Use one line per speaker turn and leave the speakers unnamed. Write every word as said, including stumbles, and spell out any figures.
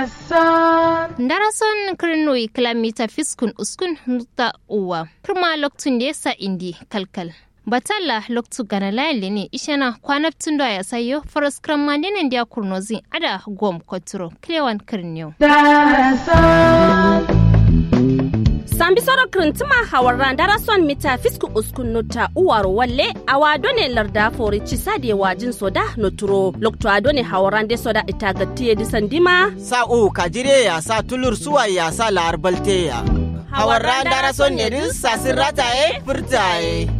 Darason kirnoi kilomita fiskun uskun nuta uwa. Kirma loktun da yasa indi kalkal. Batalla loktu gana layali ne ishana kwanaptun da ya sayo faras kramma ne da kurnozi ada gom koturo klewan kirnyo.
Sambi soro krintuma hawarran darason mita fisku uskun nota uwaro walle awado ne larda fori cisade wajin soda noturo lokto adone hawarran de soda itagatiye disandima
sa u kajire ya sa tulur suwa ya sa larbalte ya hawarran darason ne din sasirata e furtaye